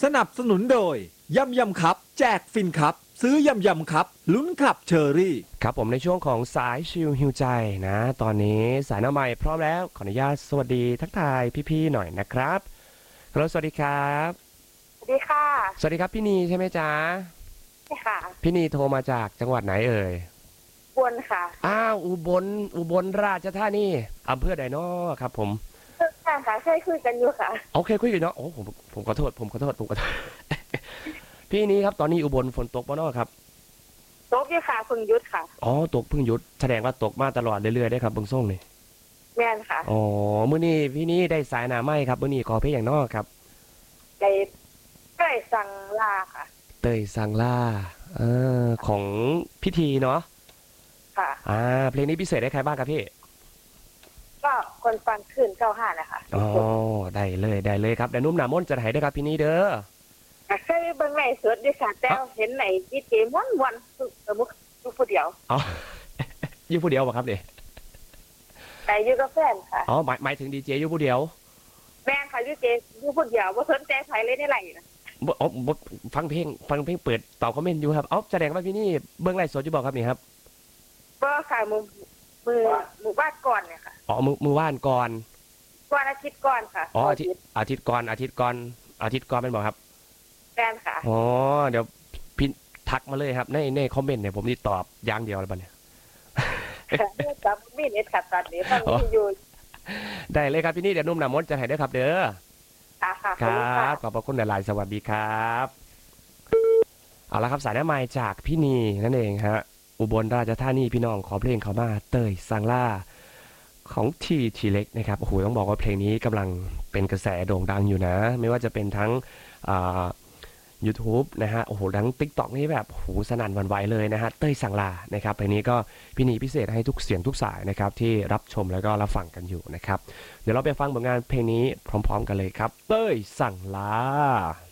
สนับสนุนโดยยำยำครับแจกฟินครับซื้อยำยำครับลุ้นขับเชอรี่ครับผมในช่วงของสายชิลฮิวใจนะตอนนี้สายหน้าใหม่พร้อมแล้วขออนุญาตสวัสดีทักทายพี่ๆหน่อยนะครับฮัลโหลสวัสดีครับสวัสดีค่ะสวัสดีครับพี่นีใช่ไหมจ๊ะใช่ค่ะพี่นีโทรมาจากจังหวัดไหนเอ่ยบนค่ะอ้าวอุบลราชธานีอำเภอใดน้อครับผมใช่ค่ะใช่คุยกันอยู่ค่ะโอเคคุยกันเนาะโอ้ผมขอโทษพี่นีครับตอนนี้อุบลฝนตกปะเนาะครับโต๊ะอยู่ค่ะคุณยุทธค่ะอ๋อตกเพิ่งหยุดแสดงว่าตกมาตลอดเรื่อยๆได้ครับเบิ่งส่งนี่แม่นค่ะอ๋อมื้อนี้พี่นีได้สายหน้าไม้ครับมื้อนี้ขอเพลงอย่างนอกครับใจใกล้สั่งลาค่ะเตยสังล่าของพิธีเนาะค่ะเพลงนี้พิเศษได้ใครบ้างครับพี่ก็คนฟังขึ้น95นะคะอ๋อได้เลยครับเดี๋ยวนุ่มหนามนจะให้ด้วยครับพี่นี่เด้อเคยเบิ่งในสดด้วยค่ะแต่เห็นในดีเจวันสมมุติอยู่ผู้เดียวอ๋ออยู่ผู้เดียวป่ะครับเนี่ยแต่อยู่กับแฟนค่ะอ๋อหมายถึงดีเจอยู่ผู้เดียวแม่ค่ะดีเจอยู่ผู้เดียวบ่สนใจใครเลยในไหลนะบ่ฟังเพลงเปิดตอบคอมเมนต์อยู่ครับแสดงว่าพี่นี่เบื้องไลฟ์สดอยู่บอกครับนี่ครับก็ค่ะมือบ้านก่อนเนี่ยค่ะอ๋อมือว่านก่อนอาทิตย์ก่อนค่ะอ๋ออาทิตย์ก่อนเป็นบอกครับแฟนค่ะอ๋อเดี๋ยวพี่ทักมาเลยครับในคอมเมนต์เนี่ยผมนี่ตอบอย่างเดียวเลยบ้าเนี่ยจับมีเน็ตขัดตัดนี้ฟังมีอยู่ได้เลยครับพี่นี่เดี๋ยวนุ่มหนามนจะให้ด้วยครับเด้อค่ะครับขอบพระคุณหลายๆสวัสดีครับเอาละครับสายหน้าไม้จากพี่นีนั่นเองฮะอุบลราชธานีพี่น้องขอเพลงเขามาเตยสังล่าของทีเล็กนะครับโอ้โหต้องบอกว่าเพลงนี้กำลังเป็นกระแสโด่งดังอยู่นะไม่ว่าจะเป็นทั้งYouTube นะฮะโอ้โหทั้ง TikTok นี่แบบโหสนั่นหวั่นไหวเลยนะฮะเต้ยสังลานะครับเพลงนี้ก็พี่นีพิเศษให้ทุกเสียงทุกสายนะครับที่รับชมแล้วก็รับฟังกันอยู่นะครับเดี๋ยวเราไปฟังผลงานเพลงนี้พร้อมๆกันเลยครับเต้ยสังลา